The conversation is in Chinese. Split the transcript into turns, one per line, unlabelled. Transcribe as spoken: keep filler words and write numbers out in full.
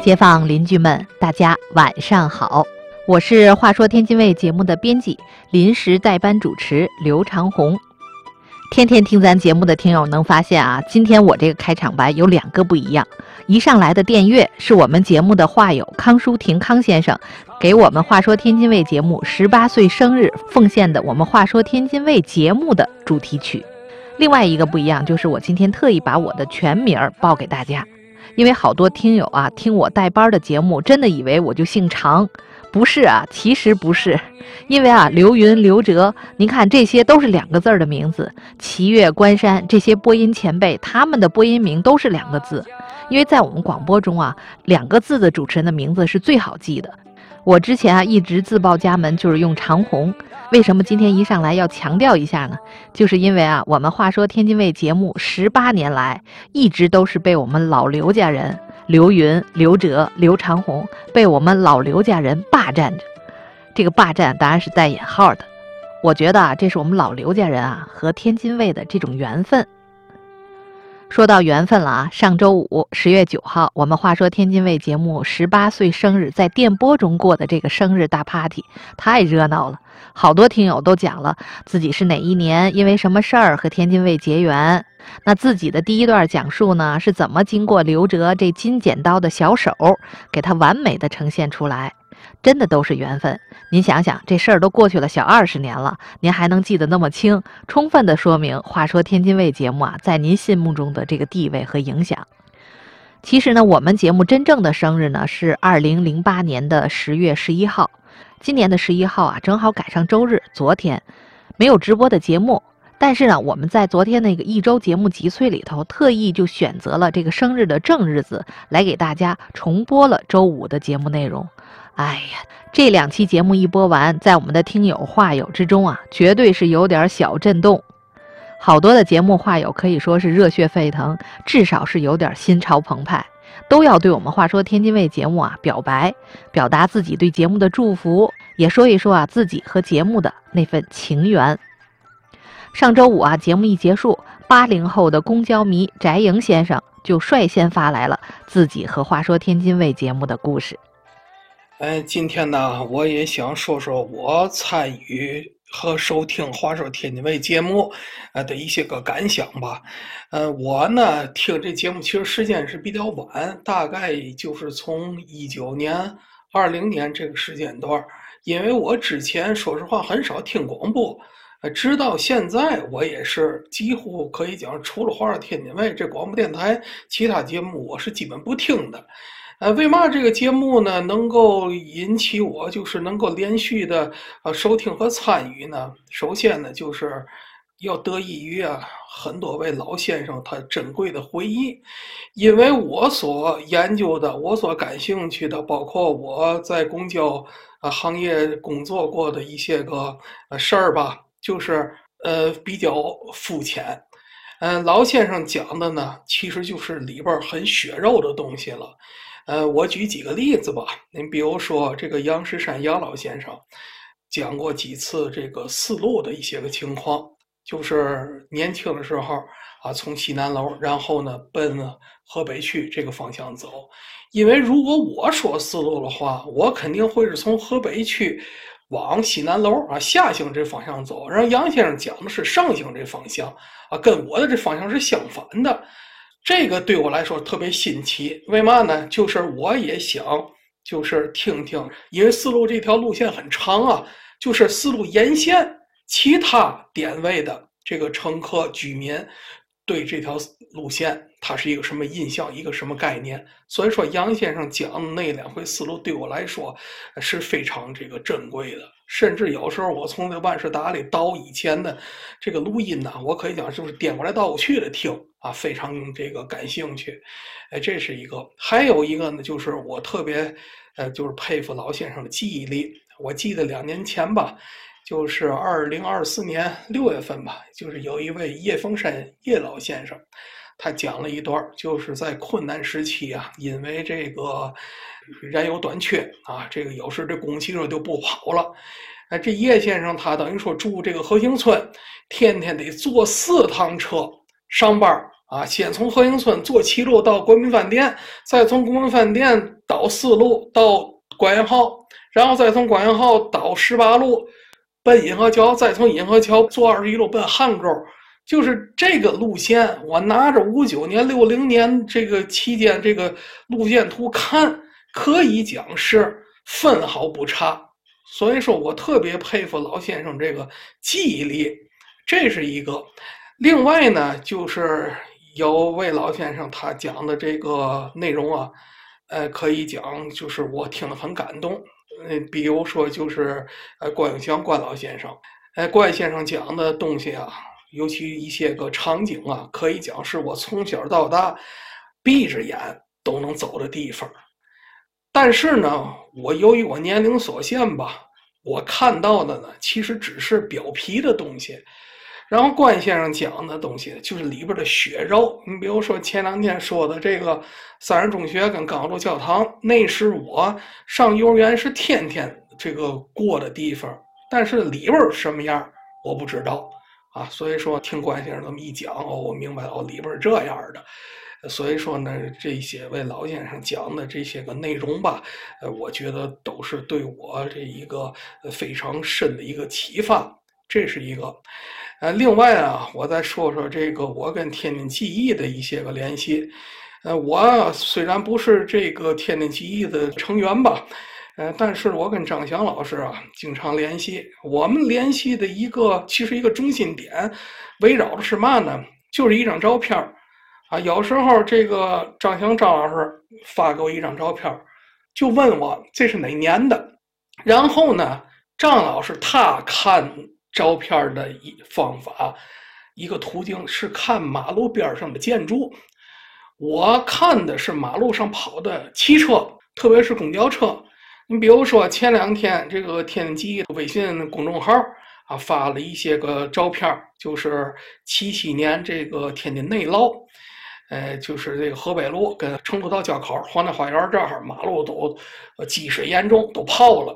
街坊邻居们，大家晚上好，我是话说天津卫节目的编辑，临时代班主持刘长红。天天听咱节目的听友能发现啊，今天我这个开场白有两个不一样。一上来的电乐是我们节目的话友康淑婷康先生给我们话说天津卫节目十八岁生日奉献的我们话说天津卫节目的主题曲。另外一个不一样就是我今天特意把我的全名报给大家，因为好多听友啊听我带班的节目真的以为我就姓常，不是啊，其实不是，因为啊刘云、刘哲，您看这些都是两个字的名字，齐越、关山这些播音前辈他们的播音名都是两个字，因为在我们广播中啊两个字的主持人的名字是最好记的。我之前啊一直自报家门就是用长红，为什么今天一上来要强调一下呢？就是因为啊我们话说天津卫节目十八年来一直都是被我们老刘家人刘云、刘哲、刘长红被我们老刘家人霸占着，这个霸占当然是带引号的。我觉得啊这是我们老刘家人啊和天津卫的这种缘分。说到缘分了啊，上周五十月九号，我们话说天津卫节目十八岁生日在电波中过的这个生日大 party 太热闹了，好多听友都讲了自己是哪一年因为什么事儿和天津卫结缘。那自己的第一段讲述呢是怎么经过刘哲这金剪刀的小手给他完美的呈现出来，真的都是缘分。您想想这事儿都过去了小二十年了，您还能记得那么清，充分的说明话说天津卫节目啊在您心目中的这个地位和影响。其实呢我们节目真正的生日呢是二零零八年的十月十一号，今年的十一号啊正好赶上周日，昨天没有直播的节目，但是呢我们在昨天那个一周节目集萃里头特意就选择了这个生日的正日子来给大家重播了周五的节目内容。哎呀，这两期节目一播完，在我们的听友话友之中啊绝对是有点小震动，好多的节目话友可以说是热血沸腾，至少是有点心潮澎湃，都要对我们话说天津卫节目啊表白，表达自己对节目的祝福，也说一说啊自己和节目的那份情缘。上周五啊节目一结束，八零后的公交迷翟莹先生就率先发来了自己和话说天津卫节目的故事。
哎，今天呢我也想说说我参与和收听话说天津卫节目呃的一些个感想吧。呃我呢听这节目其实时间是比较晚，大概就是从一九年二零年这个时间段，因为我之前说实话很少听广播，呃直到现在我也是几乎可以讲除了话说天津卫这广播电台，其他节目我是基本不听的。呃，为嘛这个节目呢能够引起我就是能够连续的呃收听和参与呢？首先呢，就是要得益于啊很多位老先生他珍贵的回忆，因为我所研究的、我所感兴趣的，包括我在公交啊行业工作过的一些个呃事儿吧，就是呃比较肤浅。嗯、呃，老先生讲的呢，其实就是里边很血肉的东西了。呃，我举几个例子吧。您比如说，这个杨石山杨老先生讲过几次这个四路的一些个情况，就是年轻的时候啊，从西南楼，然后呢奔河北区这个方向走。因为如果我说四路的话，我肯定会是从河北区往西南楼啊下行这方向走，然后杨先生讲的是上行这方向啊，跟我的这方向是相反的。这个对我来说特别新奇，为嘛呢？就是我也想就是听听，因为四路这条路线很长啊，就是四路沿线其他点位的这个乘客居民对这条路线它是一个什么印象，一个什么概念。所以说杨先生讲的那两回四路对我来说是非常这个珍贵的，甚至有时候我从这万事达里倒以前的这个录音呢，我可以讲就是颠过来倒过去的听啊，非常这个感兴趣。哎，这是一个。还有一个呢，就是我特别呃就是佩服老先生的记忆力。我记得两年前吧，就是二零二四年六月份吧，就是有一位叶凤山叶老先生，他讲了一段，就是在困难时期啊，因为这个燃油短缺啊，这个有时这公共汽车就不跑了。哎，这叶先生他等于说住这个和兴村，天天得坐四趟车上班啊，先从鹤应村坐七路到国民饭店，再从国民饭店倒四路到关元号，然后再从关元号倒十八路奔银河桥，再从银河桥坐二十一路奔汉沟。就是这个路线，我拿着五九年、六零年这个期间这个路线图看，可以讲是分毫不差。所以说我特别佩服老先生这个记忆力，这是一个。另外呢，就是有位老先生他讲的这个内容啊，呃，可以讲就是我听了很感动。呃，比如说就是呃关永祥关老先生，呃关先生讲的东西啊，尤其一些个场景啊，可以讲是我从小到大闭着眼都能走的地方。但是呢，我由于我年龄所限吧，我看到的呢，其实只是表皮的东西。然后关先生讲的东西就是里边的血肉。你比如说前两天说的这个三人中学跟刚柔教堂，那是我上幼儿园是天天这个过的地方，但是里边什么样我不知道啊。所以说听关先生这么一讲，哦，我明白了，哦，里边这样的。所以说呢，这些位老先生讲的这些个内容吧，呃，我觉得都是对我这一个非常深的一个启发，这是一个。呃，另外啊，我再说说这个我跟天津记忆的一些个联系。呃，我虽然不是这个天津记忆的成员吧，呃，但是我跟张翔老师啊经常联系。我们联系的一个其实一个中心点，围绕的是嘛呢？就是一张照片啊。有时候这个张翔张老师发给我一张照片，就问我这是哪年的。然后呢，张老师他看照片的一方法，一个途径是看马路边上的建筑。我看的是马路上跑的汽车，特别是公交车。你比如说前两天这个天津记忆微信公众号啊发了一些个照片，就是七七年这个天津内涝，呃，就是这个河北路跟成都到交口黄家花园这儿马路都积水严重，都泡了。